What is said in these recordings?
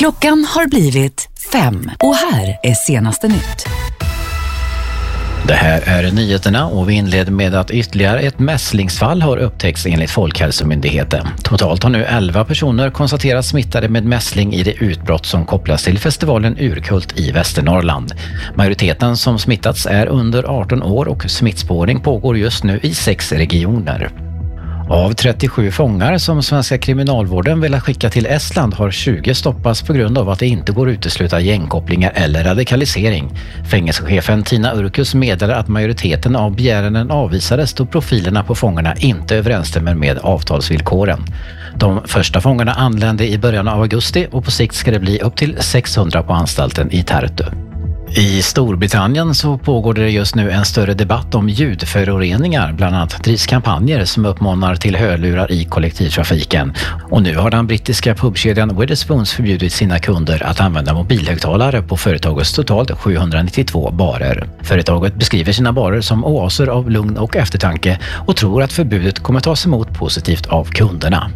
Klockan har blivit 5 och här är senaste nytt. Det här är nyheterna och vi inleder med att ytterligare ett mässlingsfall har upptäckts enligt Folkhälsomyndigheten. Totalt har nu 11 personer konstaterats smittade med mässling i det utbrott som kopplas till festivalen Urkult i Västernorrland. Majoriteten som smittats är under 18 år och smittspårning pågår just nu i 6 regioner. Av 37 fångar som svenska kriminalvården vill skicka till Estland har 20 stoppats på grund av att det inte går att utesluta gängkopplingar eller radikalisering. Fängelsechefen Tina Urkus meddelar att majoriteten av begäranden avvisades då profilerna på fångarna inte överensstämmer med avtalsvillkoren. De första fångarna anlände i början av augusti och på sikt ska det bli upp till 600 på anstalten i Tartu. I Storbritannien så pågår det just nu en större debatt om ljudföroreningar. Bland annat drivs kampanjer som uppmanar till hörlurar i kollektivtrafiken. Och nu har den brittiska pubkedjan Wetherspoons förbjudit sina kunder att använda mobilhögtalare på företagets totalt 792 barer. Företaget beskriver sina barer som oaser av lugn och eftertanke och tror att förbudet kommer tas emot positivt av kunderna.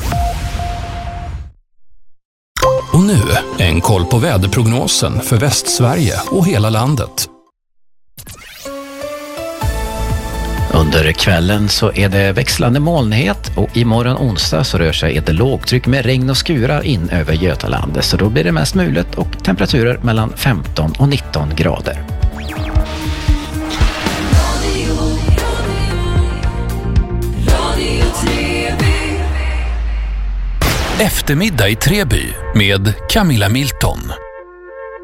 Och nu en koll på väderprognosen för Västsverige och hela landet. Under kvällen så är det växlande molnighet och imorgon onsdag så rör sig ett lågtryck med regn och skurar in över Götaland. Så då blir det mest mulet och temperaturer mellan 15 och 19 grader. Eftermiddag i Treby med Camilla Milton.